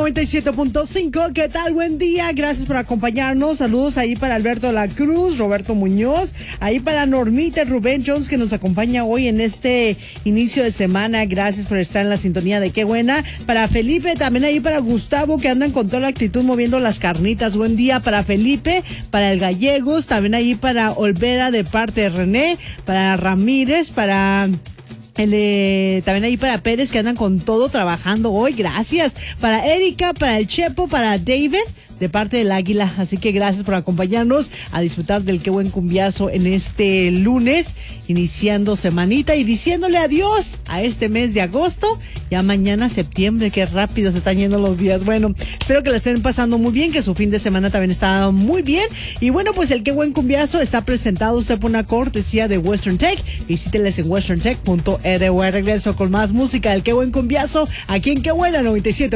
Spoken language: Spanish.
97.5, ¿qué tal? Buen día, gracias por acompañarnos. Saludos ahí para Alberto La Cruz, Roberto Muñoz, ahí para Normita, Rubén Jones, que nos acompaña hoy en este inicio de semana. Gracias por estar en la sintonía de Qué Buena. Para Felipe, también ahí para Gustavo, que andan con toda la actitud moviendo las carnitas. Buen día para Felipe, para el Gallegos, también ahí para Olvera de parte de René, para Ramírez, para... también ahí para Pérez, que andan con todo trabajando hoy, gracias. Para Erika, para el Chepo, para David, de parte del Águila. Así que gracias por acompañarnos a disfrutar del Qué Buen Cumbiazo en este lunes, iniciando semanita y diciéndole adiós a este mes de agosto. Ya mañana septiembre, qué rápido se están yendo los días. Bueno, espero que la estén pasando muy bien, que su fin de semana también está muy bien. Y bueno, pues el Qué Buen Cumbiazo está presentado usted por una cortesía de Western Tech. Visíteles en westerntech.edu. Regreso con más música del Qué Buen Cumbiazo aquí en Qué Buena 97.